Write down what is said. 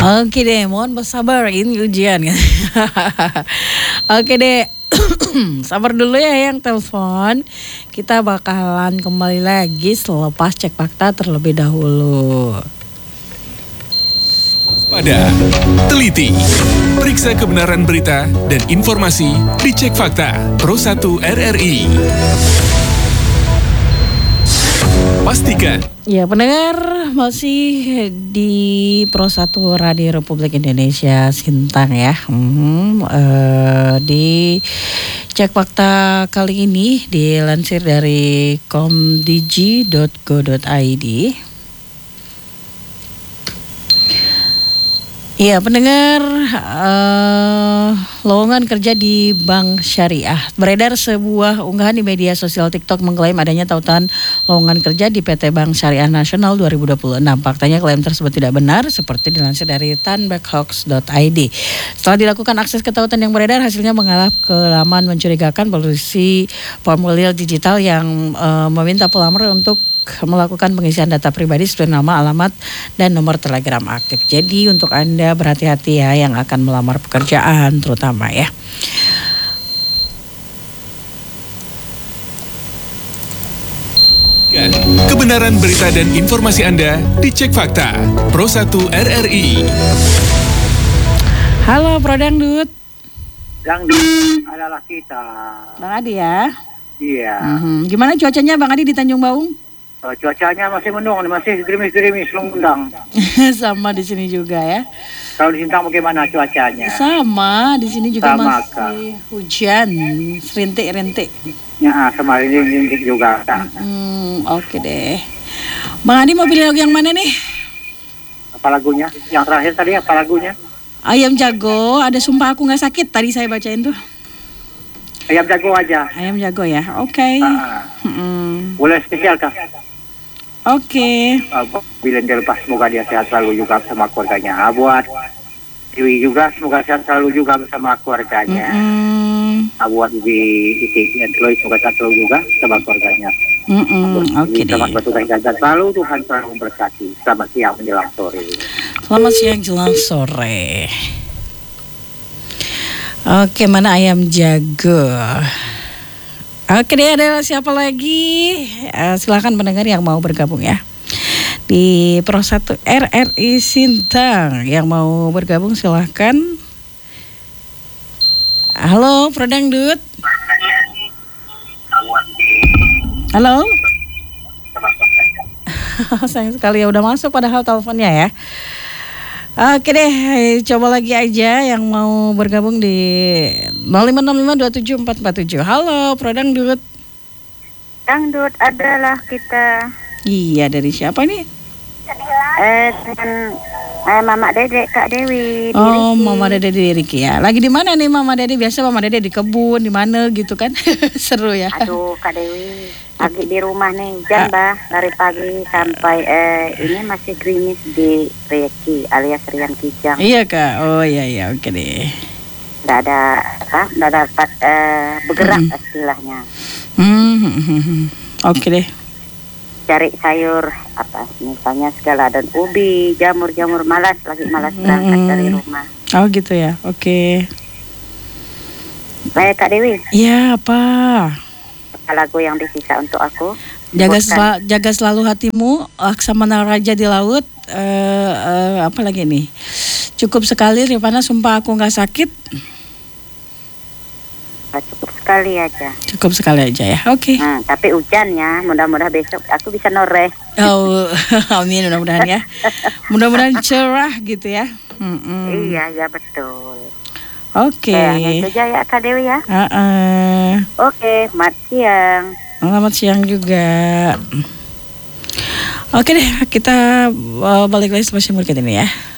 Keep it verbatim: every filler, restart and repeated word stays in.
Oke deh, mohon bersabar, ini ujian kan. Oke deh, sabar dulu ya yang telepon. Kita bakalan kembali lagi selepas cek fakta terlebih dahulu. Pada teliti, periksa kebenaran berita dan informasi di Cek Fakta Pro satu R R I. Pastikan. Ya, pendengar masih di Pro satu Radio Republik Indonesia Sintang ya. Hmm, uh, di Cek Fakta kali ini dilansir dari komdigi dot go dot i d. Iya, pendengar, uh, lowongan kerja di Bank Syariah. Beredar sebuah unggahan di media sosial TikTok mengklaim adanya tautan lowongan kerja di P T Bank Syariah Nasional dua ribu dua puluh enam. Faktanya klaim tersebut tidak benar, seperti dilansir dari tanbackhoax dot i d. Setelah dilakukan akses ke tautan yang beredar, hasilnya mengalami ke laman mencurigakan berisi formulir digital yang uh, meminta pelamar untuk melakukan pengisian data pribadi seperti nama, alamat, dan nomor telegram aktif. Jadi untuk Anda berhati-hati ya yang akan melamar pekerjaan terutama ya. Kebenaran berita dan informasi Anda di Cek Fakta Pro satu R R I. Halo Pro Dangdut. Dangdut adalah kita. Bang Adi ya. Iya. Mm-hmm. Gimana cuacanya Bang Adi di Tanjung Baung? Uh, cuacanya masih mendung, masih gerimis-gerimis, lembang. Sama di sini juga ya. Kalau di Sintang bagaimana cuacanya? Sama, di sini juga sama, masih Kak. Hujan, serintik-rintik. Ya, sama rintik juga. Hmm, oke deh. Bang Adi mau pilih lagu yang mana nih? Apa lagunya? Yang terakhir tadi apa lagunya? Ayam Jago, ada Sumpah Aku Nggak Sakit. Tadi saya bacain tuh. Ayam Jago aja. Ayam Jago ya, oke. Okay. Uh, hmm. Boleh spesial Kak? Oke. Okay. Uh, bila dia lepas, semoga dia sehat selalu juga bersama keluarganya. Uh, buat Dewi juga, semoga sehat selalu juga bersama keluarganya. Mm-hmm. Uh, buat Ibi Iti yang Chloe, semoga sehat selalu juga bersama keluarganya. Mm-hmm. Oke okay, deh. Selamat bertugas jaga selalu, Tuhan selalu memberkati. Selamat siang menjelang sore. Selamat siang jelang sore. Oke, mana Ayam Jago? Oke deh, ada siapa lagi? Uh, silakan pendengar yang mau bergabung ya di Pro satu R R I Sintang. Yang mau bergabung silahkan. Halo Pro Dangdut. Halo. Sayang sekali ya, udah masuk padahal teleponnya ya. Oke deh, coba lagi aja yang mau bergabung di nol lima enam lima dua tujuh empat empat tujuh. Halo, Pro Dangdut. Dangdut adalah kita. Iya, dari siapa nih? Eh, dengan eh, Mama Dede, Kak Dewi. Oh, Riki. Mama Dede di Riki ya. Lagi di mana nih Mama Dede? Biasa Mama Dede di kebun, di mana gitu kan? Seru ya. Aduh, Kak Dewi. Lagi di rumah nih, hujan bah dari pagi sampai eh ini masih gerimis di Riki alias Rian Kijang. Iya Kak, oh iya iya oke deh. Nggak ada, ah, nggak dapat eh, bergerak Mm-hmm. istilahnya. Hmm, oke deh. Cari sayur apa, misalnya segala dan ubi, jamur-jamur malas lagi malas berangkat Mm-hmm. dari rumah. Oh gitu ya, oke. Baik Kak Dewi. Iya apa? Lagu yang disisa untuk aku. Jaga sel- jaga selalu hatimu, Laksamana Raja di laut. Uh, uh, apa lagi nih? Cukup sekali Rifana, Sumpah Aku Nggak Sakit. Nah, cukup sekali aja. Cukup sekali aja ya. Oke. Okay. Nah, tapi hujan ya. Mudah-mudahan besok aku bisa noreh. Oh, amin mudah-mudahan ya. Mudah-mudahan cerah gitu ya. Mm-mm. Iya, ya betul. Oke. Okay. Itu aja ya Kak Dewi ya. Uh-uh. Oke, selamat siang. Selamat siang juga. Oke deh, kita uh, balik lagi sama Simul kita ini ya.